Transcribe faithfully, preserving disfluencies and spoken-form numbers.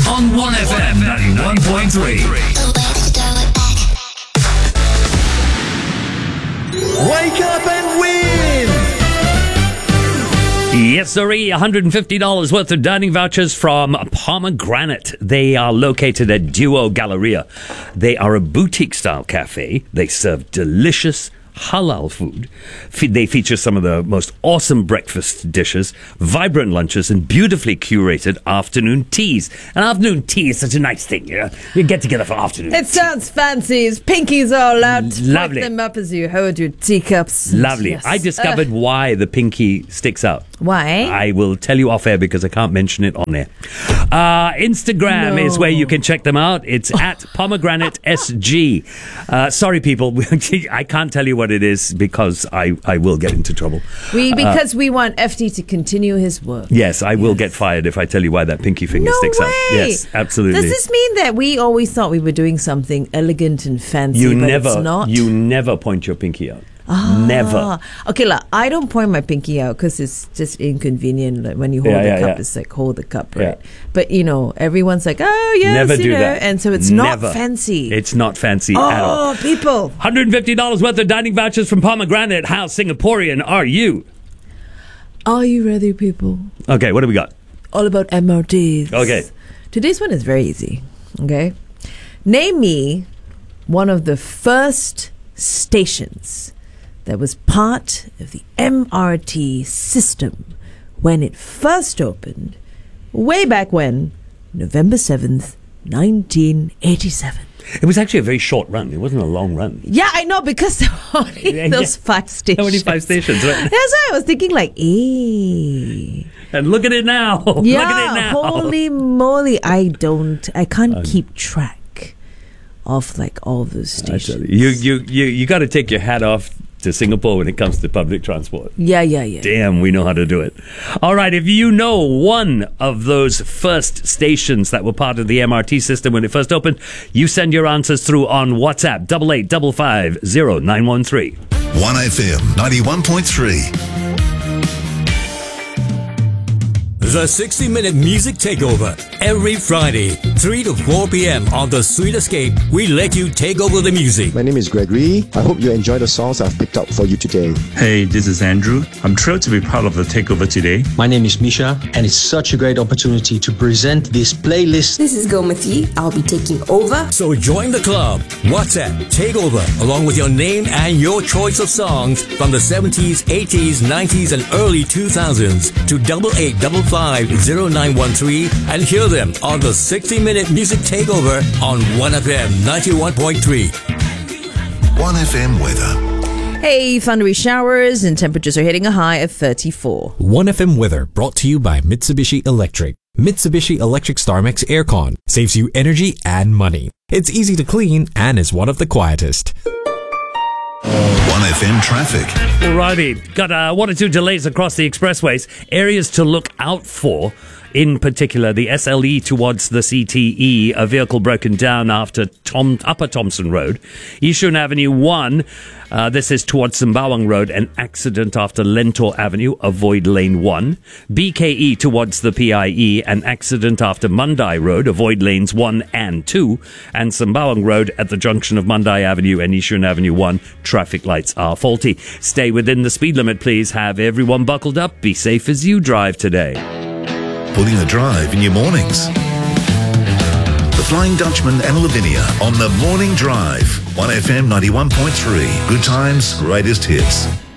on one F M ninety-one point three. Wake up and win! Yes, sirree. one hundred fifty dollars worth of dining vouchers from Pomegranate. They are located at Duo Galleria. They are a boutique-style cafe. They serve delicious halal food. Fe- they feature some of the most awesome breakfast dishes, vibrant lunches, and beautifully curated afternoon teas. An afternoon tea is such a nice thing. You know? You get together for afternoon It tea. sounds fancy. His pinkies are allowed to Lovely. pick them up as you hold your teacups. Lovely. Yes. I discovered Uh, why the pinky sticks out. why? I will tell you off air because I can't mention it on air. Uh, Instagram No. is where you can check them out. It's at Pomegranate S G. Uh, sorry, people. I can't tell you what it is because I, I will get into trouble. we because we want F D to continue his work. Yes, I will Yes. get fired if I tell you why that pinky finger No sticks way. out. Yes, absolutely. Does this mean that we always thought we were doing something elegant and fancy, you but never, it's not? you never point your pinky out. Ah. Never. Okay, la, I don't point my pinky out because it's just inconvenient. Like when you hold Yeah, the yeah, cup, yeah. it's like hold the cup, right? Yeah. But you know, everyone's like, oh yes, Never you do know, that. and so it's Never. not fancy. It's not fancy oh, at all. people. one hundred fifty dollars worth of dining vouchers from Pomegranate. How Singaporean are you? Are you ready, people? Okay, what do we got? All about M R Ts. Okay. Today's one is very easy. Okay. Name me one of the first stations that was part of the M R T system when it first opened, way back when, November seventh, nineteen eighty-seven. It was actually a very short run. It wasn't a long run. Yeah, I know, because there were only Yeah, those yeah. five stations. Only five stations, right? That's why I was thinking like, eh. And look at it now. Yeah, look at it now. holy moly. I don't, I can't keep track of like all those I tell stations. you, you, you, you, you got to take your hat off to Singapore when it comes to public transport. Yeah, yeah, yeah. Damn, we know how to do it. All right, if you know one of those first stations that were part of the M R T system when it first opened, you send your answers through on WhatsApp, double eight double five zero nine one three. one F M ninety-one point three. The sixty minute Music Takeover. Every Friday, three to four p.m. on The Sweet Escape, we let you take over the music. My name is Gregory. I hope you enjoy the songs I've picked up for you today. Hey, this is Andrew. I'm thrilled to be part of the takeover today. My name is Misha, and it's such a great opportunity to present this playlist. This is Gomati. I'll be taking over. So join the club. WhatsApp Takeover, along with your name and your choice of songs from the seventies, eighties, nineties, and early two thousands to double eight double five zero nine one three and hear them on the sixty minute Music Takeover on one F M ninety-one point three. one F M weather. Hey, thundery showers and temperatures are hitting a high of thirty-four. one F M weather brought to you by Mitsubishi Electric. Mitsubishi Electric StarMax Aircon saves you energy and money. It's easy to clean and is one of the quietest. one F M traffic. Alrighty, got uh, one or two delays across the expressways. Areas to look out for, in particular, the S L E towards the C T E, a vehicle broken down after Tom, Upper Thompson Road. Yishun Avenue one, uh, this is towards Sembawang Road, an accident after Lentor Avenue, avoid lane one. B K E towards the P I E, an accident after Mandai Road, avoid lanes one and two. And Sembawang Road at the junction of Mandai Avenue and Yishun Avenue one, traffic lights are faulty. Stay within the speed limit, please. Have everyone buckled up. Be safe as you drive today. Pulling the drive in your mornings. The Flying Dutchman and Lavinia on the Morning Drive. one F M ninety-one point three. Good times, greatest hits.